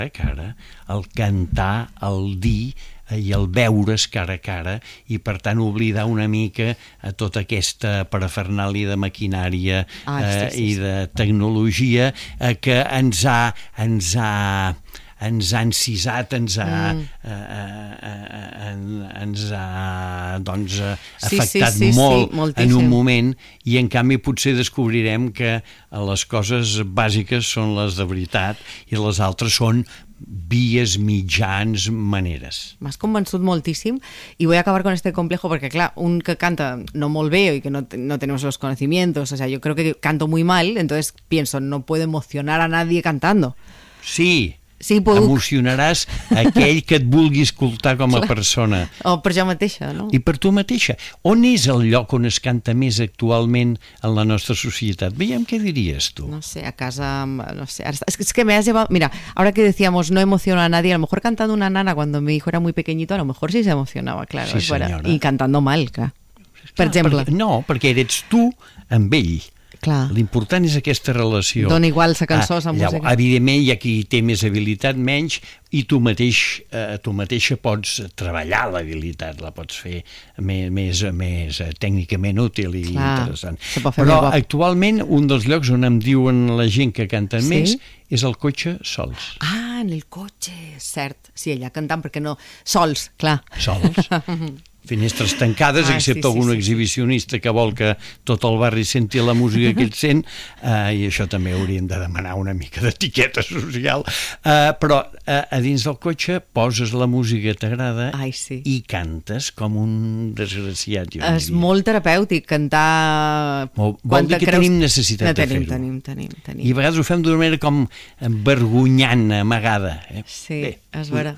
cara, el cantar, el dir i el veure's cara a cara, i per tant oblidar una mica tota aquesta parafernàlia de maquinària i de tecnologia que ens ha encisat, ens ha afectat molt en un moment, i en canvi potser descobrirem que les coses bàsiques són les de veritat i les altres són vies, mitjans, maneres. M'has convençut moltíssim y voy a acabar con este complejo porque, claro, un que canta no molt bé y que no tenemos los conocimientos, o sea, yo creo que canto muy mal, entonces pienso, no puedo emocionar a nadie cantando. Sí, emocionaràs aquell que et vulgui escoltar com a persona. O per jo mateixa, no? I per tu mateixa. On és el lloc on es canta més actualment en la nostra societat? Veiem, què diries tu? No sé, a casa, no sé. Es que me has llevado... Mira, ahora que decíamos no emociono a nadie, a lo mejor cantando una nana cuando mi hijo era muy pequeñito, a lo mejor sí se emocionaba, claro. Sí, senyora. Y cantando mal, clar. Per exemple. No, perquè eres tu amb ell. Clar. L'important és aquesta relació. Dona igual la cançó, la música. Evidentment hi ha qui té més habilitat, menys, i tu mateixa pots treballar l'habilitat, la pots fer més tècnicament útil i interessant. Però actualment un dels llocs on em diuen la gent que canten més és el cotxe sols. Ah, en el cotxe, cert. Sí, allà cantant, perquè no... Sols, clar. Sols. Finestres tancades, excepte algun exhibicionista que vol que tot el barri senti la música que ell sent, i això també hauríem de demanar una mica d'etiqueta social, però a dins del cotxe poses la música que t'agrada i cantes com un desgraciat. És molt terapèutic cantar... Vol dir que tenim necessitat de fer-ho. Tenim. I a vegades ho fem d'una manera com vergonyant, amagada. Sí, és vera.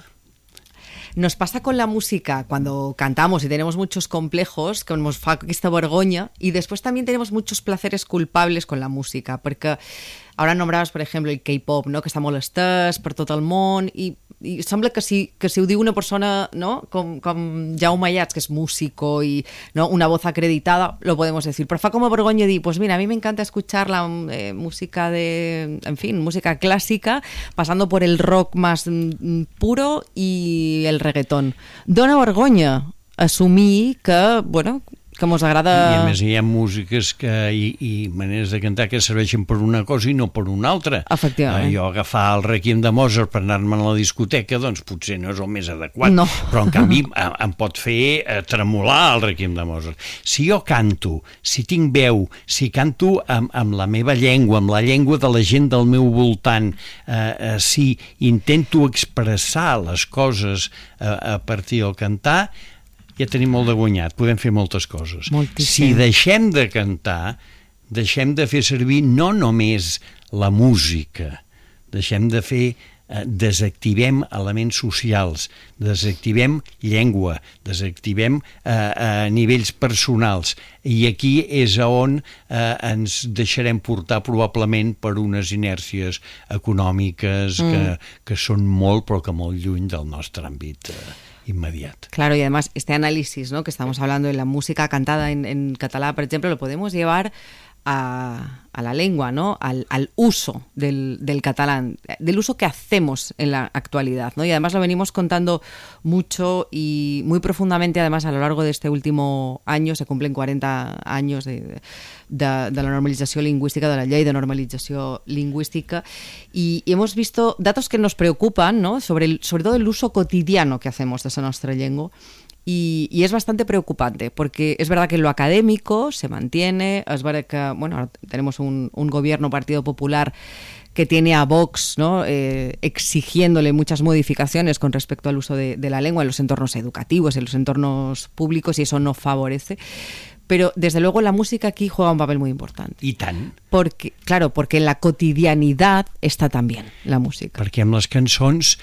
Nos pasa con la música cuando cantamos y tenemos muchos complejos que nos fa esta vergonya, y después también tenemos muchos placeres culpables con la música, porque ahora nombrabas, por ejemplo, el K-pop, no? Que està molt estès per tot el món, i sembla que si ho diu una persona, no? com Jaume Ayats, que és músico y no una voz acreditada, lo podemos decir, pero fa como vergüenza dir, pues mira, a mí me encanta escuchar la música música clásica, pasando por el rock más puro y el reggaetón. Dona vergonya assumir que, bueno, que mos agrada... I a més hi ha músiques i maneres de cantar que serveixen per una cosa i no per una altra. Efectivament. Jo agafar el Requiem de Mozart per anar-me a la discoteca, doncs potser no és el més adequat, no. Però en canvi em pot fer tremolar el Requiem de Mozart. Si jo canto, si tinc veu, si canto amb la meva llengua, amb la llengua de la gent del meu voltant, si intento expressar les coses a partir del cantar, ja tenim molt de guanyat, podem fer moltes coses. Moltíssim. Si deixem de cantar, deixem de fer servir no només la música, deixem de fer, desactivem elements socials, desactivem llengua, desactivem nivells personals, i aquí és on ens deixarem portar probablement per unes inèrcies econòmiques que són molt, però que molt lluny del nostre àmbit inmediato. Claro, y además este análisis, ¿no?, que estamos hablando de la música cantada en catalán, por ejemplo, lo podemos llevar a la lengua, ¿no?, al uso del catalán, del uso que hacemos en la actualidad, ¿no? Y además lo venimos contando mucho y muy profundamente, además, a lo largo de este último año. Se cumplen 40 años de la normalització lingüística, de la llei de normalització lingüística, y hemos visto datos que nos preocupan, ¿no?, sobre todo el uso cotidiano que hacemos de esa nuestra lengua. Y es bastante preocupante, porque es verdad que lo académico se mantiene, es verdad que, bueno, ahora tenemos un gobierno, Partido Popular, que tiene a Vox, ¿no?, exigiéndole muchas modificaciones con respecto al uso de la lengua en los entornos educativos, en los entornos públicos, y eso no favorece. Pero, desde luego, la música aquí juega un papel muy importante. I tant. Porque en la cotidianidad està també la música. Perquè amb les cançons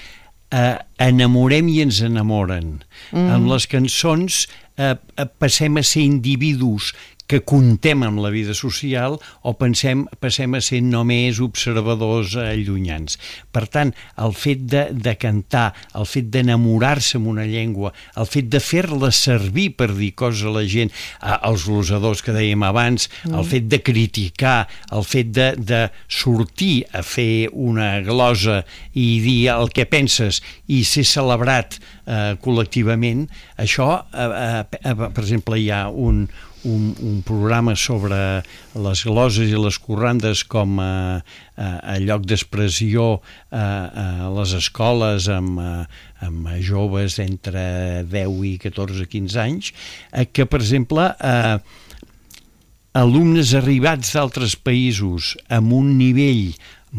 enamorem i ens enamoren. Amb les cançons passem a ser individus que contem amb la vida social o passem a ser només observadors allunyans. Per tant, el fet de cantar, el fet d'enamorar-se amb una llengua, el fet de fer-la servir per dir coses a la gent, els glosadors que dèiem abans, el fet de criticar, el fet de sortir a fer una glosa i dir el que penses i ser celebrat col·lectivament, això, per exemple, hi ha un programa sobre les gloses i les corrandes com a lloc d'expressió a les escoles amb joves entre 10 i 14 15 anys, que, per exemple, alumnes arribats d'altres països amb un nivell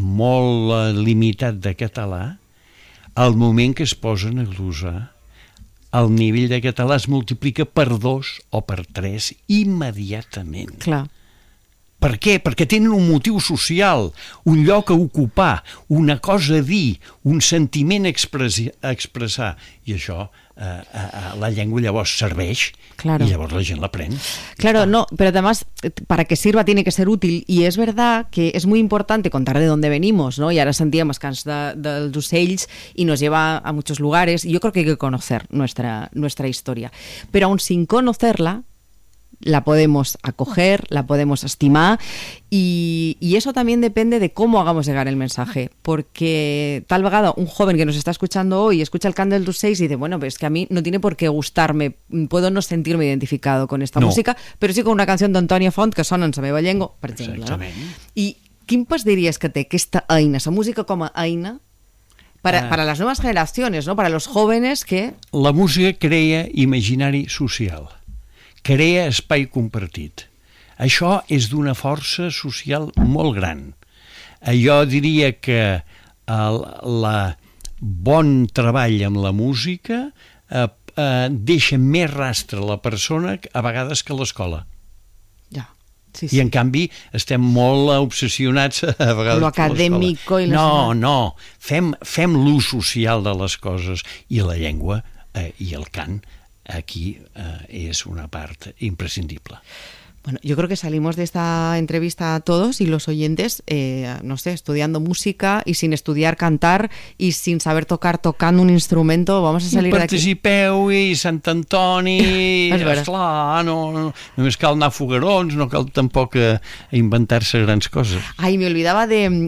molt limitat de català, al moment que es posen a glosar, el nivell de català es multiplica per 2 o per 3 immediatament. Clar. Per què? Perquè tenen un motiu social, un lloc a ocupar, una cosa a dir, un sentiment a expressar. I això, la llengua llavors serveix, claro. Y llavors la gent l'aprèn. Claro, no, pero además, para que sirva tiene que ser útil, y es verdad que es muy importante contar de dónde venimos, ¿no? Y ahora sentíamos cants dels ocells y nos lleva a muchos lugares, y yo creo que hay que conocer nuestra historia. Pero aún sin conocerla, la podemos acoger, la podemos estimar y eso también depende de cómo hagamos llegar el mensaje, porque tal vegada un joven que nos está escuchando hoy escucha el cant del d'ocells y dice, bueno, pues es que a mí no tiene por qué gustarme, puedo no sentirme identificado con esta música, pero sí con una canción d'Antònia Font que sona en la meva llengua, per exemple. No? I quin pas diries que té aquesta eina, la música com a eina, para las nuevas generaciones, ¿no? Para los jóvenes que... La música crea imaginari social, crea espai compartit. Això és d'una força social molt gran. Jo diria que el bon treball amb la música deixa més rastre a la persona a vegades que a l'escola. Ja. Sí, sí. I en canvi estem molt obsessionats a vegades lo acadèmico i no, fem l'ús social de les coses i la llengua i el cant aquí es una parte imprescindible. Bueno, yo creo que salimos de esta entrevista todos y los oyentes, no sé, estudiando música y sin estudiar cantar y sin saber tocar tocando un instrumento, vamos a salir d'aquí. Participeu i Sant Antoni, esclar, no, només cal anar a foguerons, no cal tampoc inventar-se grans coses. Ay, me olvidaba del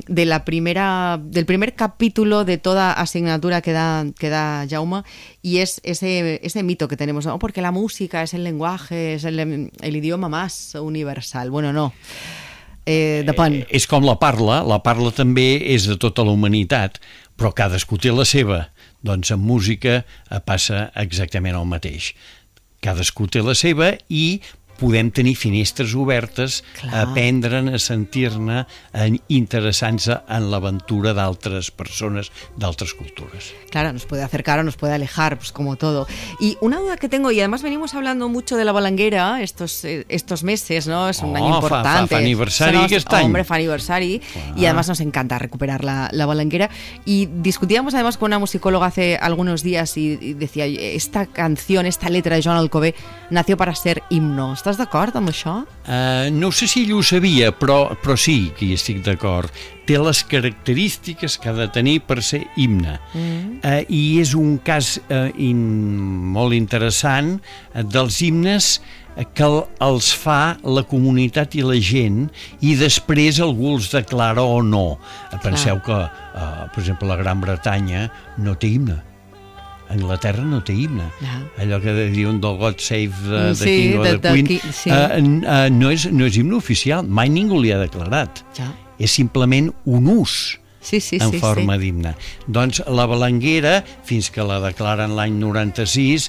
primer capítulo de toda asignatura que da Jaume, y es ese mito que tenemos, ¿no? Porque la música es el lenguaje, es el idioma más universal. Bueno, no. Depèn. És com la parla també és de tota la humanitat, però cadascú té la seva. Doncs en música passa exactament el mateix. Cadascú té la seva i podem tenir finestres obertes a aprendre'n, a sentir-ne, interessant-se en l'aventura d'altres persones, d'altres cultures. Claro, nos puede acercar o nos puede alejar, pues como todo. Y una duda que tengo, y además venimos hablando mucho de la balanguera estos meses, ¿no? Es un año importante. Fa aniversari aquest any. Hombre, fa aniversari. Y además nos encanta recuperar la balanguera. Y discutíamos además con una musicóloga hace algunos días y decía, esta canción, esta letra de Joan Alcover nació para ser himno. Estàs d'acord amb això? No sé si ell ho sabia, però sí que hi estic d'acord. Té les característiques que ha de tenir per ser himne. I és un cas molt interessant dels himnes que els fa la comunitat i la gent i després algú els declara o no. Penseu que, per exemple, la Gran Bretanya no té himne. Anglaterra no té himne. Allò que diuen del God Save the King or the Queen no és himne oficial, mai ningú li ha declarat. És simplement un ús en forma d'himne. Doncs la balanguera, fins que la declaren l'any 96,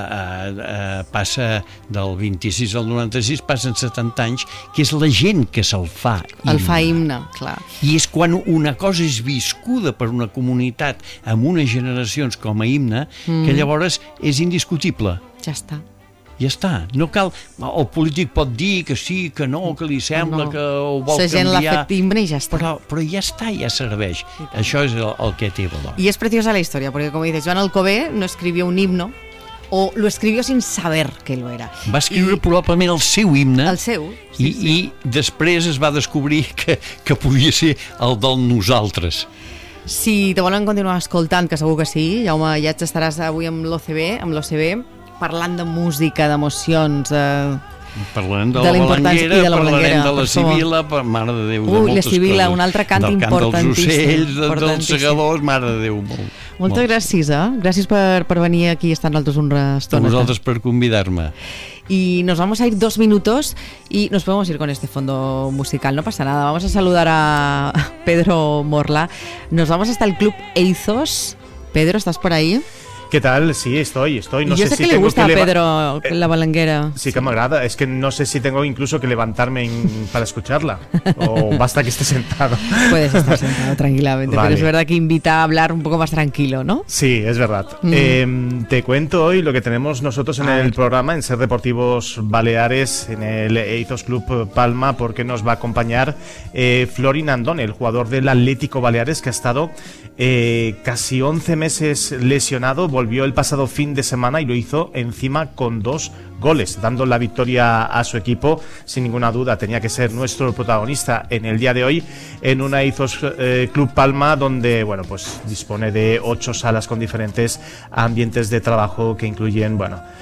passa del 26 al 96, passen 70 anys, que és la gent que se'l fa himne. El fa himne, clar. I és quan una cosa és viscuda per una comunitat amb unes generacions com a himne, que llavors és indiscutible. Ja està. Ja està, no cal... El polític pot dir que sí, que no, que li sembla que ho vol canviar... La gent l'ha fet timbre i ja està. Però ja està, ja serveix. Això és el que té valor. Y es preciosa la historia, porque como dices, Joan Alcover no escribió un himno o lo escribió sin saber que lo era. Va escriure probablement el seu himne. El seu, sí, I després es va descobrir que podia ser el del nosaltres. Si te volen continuar escoltant, que segur que sí, Jaume Ayats, estaràs avui amb l'OCB, parlant de música, d'emocions, Parlarem de la Balanguera, parlarem de la Sibila, mare de Déu, de moltes la Sibila, coses. un altre cant importantíssim. Del cant dels ocells, dels segadors, mare de Déu. Moltes gràcies, Gràcies per venir aquí i estar nosaltres una estona. A vosaltres per convidar-me. Y nos vamos a ir 2 minutos y nos podemos ir con este fondo musical, no pasa nada. Vamos a saludar a Pedro Morla. Nos vamos hasta el Club Eizos. Pedro, ¿estás por ahí? ¿Qué tal? Sí, estoy. No yo sé si que le gusta a Pedro la Balanguera. Sí que me agrada. Es que no sé si tengo incluso que levantarme para escucharla o basta que esté sentado. Puedes estar sentado tranquilamente, vale. Pero es verdad que invita a hablar un poco más tranquilo, ¿no? Sí, es verdad. Te cuento hoy lo que tenemos nosotros en el programa, en Ser Deportivos Baleares, en el Eizos Club Palma, porque nos va a acompañar Florin Andón, el jugador del Atlético Baleares, que ha estado casi 11 meses lesionado. Volvió el pasado fin de semana y lo hizo encima con 2 goles, dando la victoria a su equipo. Sin ninguna duda tenía que ser nuestro protagonista en el día de hoy en una Eizos Club Palma, donde bueno, pues dispone de 8 salas con diferentes ambientes de trabajo que incluyen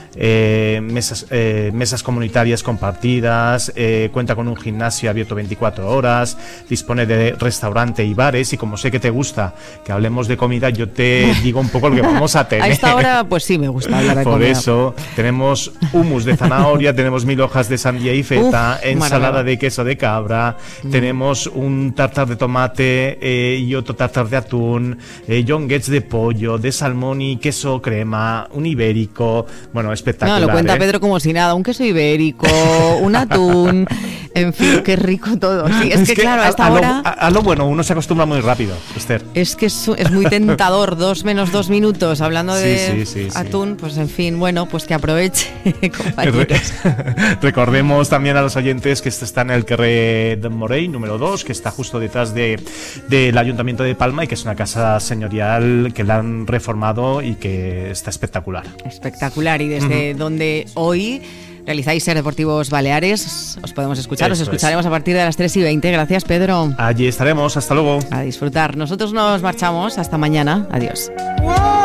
mesas comunitarias compartidas, cuenta con un gimnasio abierto 24 horas, dispone de restaurante y bares, y como sé que te gusta que hablemos de comida, yo te digo un poco lo que vamos a tener. A esta hora pues sí me gusta hablar de comida. Por eso tenemos hummus de zanahoria, tenemos 1000 hojas de sandía y feta, ensalada de queso de cabra, tenemos un tartar de tomate y otro tartar de atún, jonguets de pollo, de salmón y queso crema, un ibérico, bueno, espectacular. No, lo cuenta Pedro como si nada, un queso ibérico, un atún, en fin, qué rico todo. Sí, es que claro, a esta hora... A lo bueno, uno se acostumbra muy rápido, Esther. Es que es muy tentador, 2 menos 2 minutos, hablando de atún, pues en fin, bueno, pues que aproveche, compañeros. Recordemos también a los oyentes que este está en el carrer de Morell, número 2, que está justo detrás del Ayuntamiento de Palma, y que es una casa señorial que la han reformado y que está espectacular. Espectacular, y desde donde hoy realizáis Ser Deportivos Baleares, os podemos escuchar, os escucharemos a partir de las 3:20. Gracias, Pedro. Allí estaremos, hasta luego. A disfrutar. Nosotros nos marchamos, hasta mañana. Adiós.